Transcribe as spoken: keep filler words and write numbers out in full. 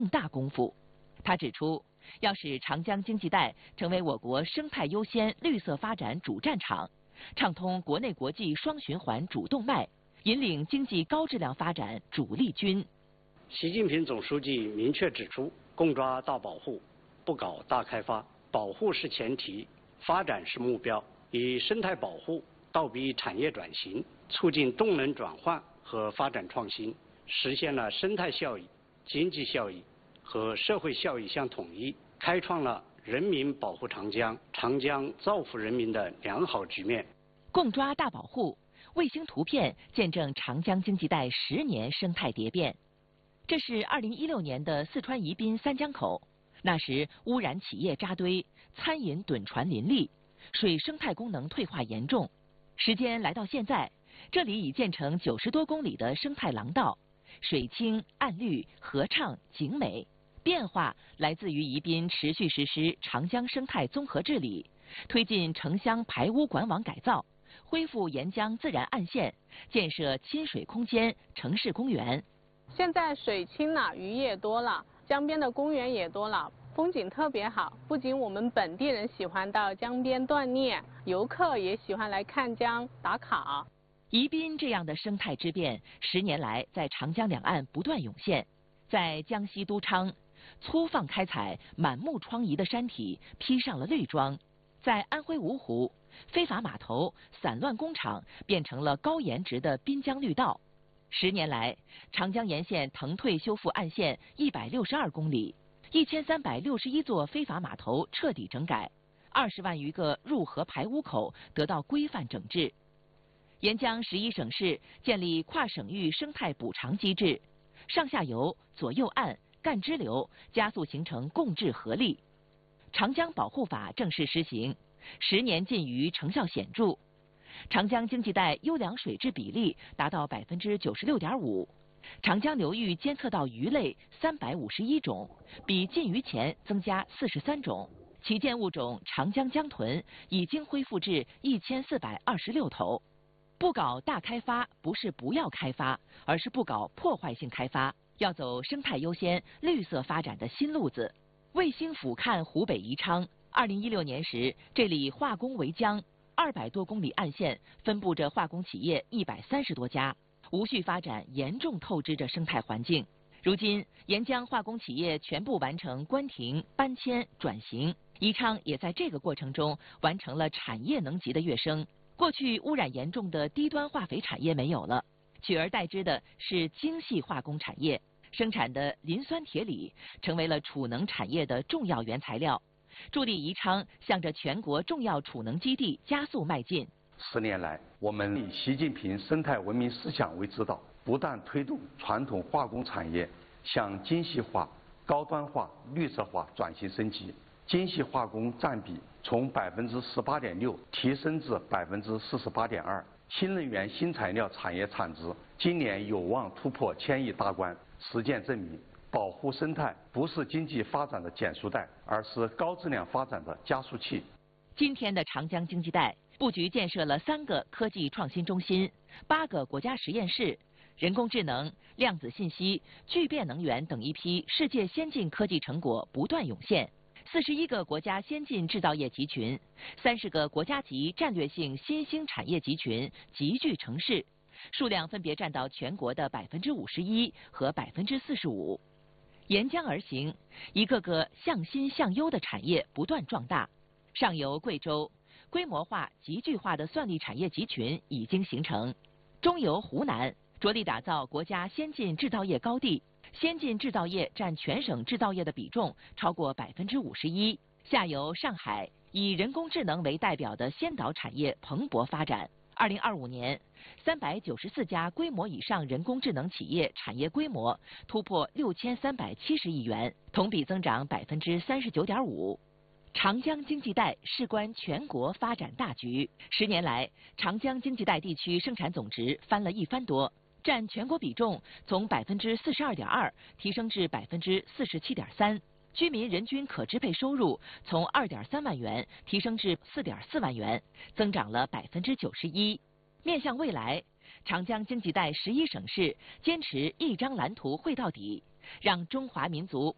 大功夫。他指出，要使长江经济带成为我国生态优先、绿色发展主战场，畅通国内国际双循环主动脉，引领经济高质量发展主力军。 习近平总书记明确指出，共抓大保护，不搞大开发，保护是前提，发展是目标，以生态保护倒逼产业转型，促进动能转换和发展创新，实现了生态效益、经济效益和社会效益相统一，开创了人民保护长江、长江造福人民的良好局面。 共抓大保护，卫星图片见证长江经济带十年生态蝶变。这是二零一六年的四川宜宾三江口，那时污染企业扎堆，餐饮趸船林立，水生态功能退化严重。时间来到现在，这里已建成九十多公里的生态廊道，水清岸绿，河畅景美。变化来自于宜宾持续实施长江生态综合治理，推进城乡排污管网改造，恢复沿江自然岸线，建设亲水空间、城市公园。 现在水清了，鱼也多了，江边的公园也多了，风景特别好。不仅我们本地人喜欢到江边锻炼，游客也喜欢来看江打卡。 宜宾这样的生态之变，十年来在长江两岸不断涌现。在江西都昌，粗放开采满目疮痍的山体披上了绿装；在安徽芜湖，非法码头、散乱工厂变成了高颜值的滨江绿道。十年来，长江沿线腾退修复岸线一百六十二公里，一千三百六十一座非法码头彻底整改，二十万余个入河排污口得到规范整治。沿江十一省市建立跨省域生态补偿机制，上下游、左右岸、干支流加速形成共治合力。长江保护法正式施行，十年禁渔成效显著。长江经济带优良水质比例达到百分之九十六点五，长江流域监测到鱼类三百五十一种，比禁渔前增加四十三种。旗舰物种长江江豚已经恢复至一千四百二十六头。不搞大开发不是不要开发，而是不搞破坏性开发，要走生态优先、绿色发展的新路子。卫星俯瞰湖北宜昌，二零一六年时，这里化工为江。二百多公里岸线分布着化工企业一百三十多家，无序发展严重透支着生态环境。如今，沿江化工企业全部完成关停、搬迁、转型，宜昌也在这个过程中完成了产业能级的跃升。过去污染严重的低端化肥产业没有了，取而代之的是精细化工产业，生产的磷酸铁锂成为了储能产业的重要原材料。助力宜昌向着全国重要储能基地加速迈进。 十年来，我们以习近平生态文明思想为指导，不断推动传统化工产业向精细化、高端化、绿色化转型升级。精细化工占比从百分之十八点六提升至百分之四十八点二。新能源新材料产业产值今年有望突破千亿大关。实践证明，保护生态不是经济发展的减速带，而是高质量发展的加速器。 今天的长江经济带布局建设了三个科技创新中心、八个国家实验室，人工智能、量子信息、聚变能源等一批世界先进科技成果不断涌现。四十一个国家先进制造业集群，三十个国家级战略性新兴产业集群集聚成市，数量分别占到全国的百分之五十一和百分之四十五。沿江而行，一个个向新向优的产业不断壮大。上游贵州，规模化、集聚化的算力产业集群已经形成；中游湖南，着力打造国家先进制造业高地，先进制造业占全省制造业的比重超过百分之五十一；下游上海，以人工智能为代表的先导产业蓬勃发展。二零二五年，三百九十四家规模以上人工智能企业产业规模突破六千三百七十亿元，同比增长百分之三十九点五。长江经济带事关全国发展大局。十年来，长江经济带地区生产总值翻了一番多，占全国比重从百分之四十二点二提升至百分之四十七点三。居民人均可支配收入从二点三万元提升至四点四万元，增长了百分之九十一。面向未来，长江经济带十一省市坚持一张蓝图绘到底，让中华民族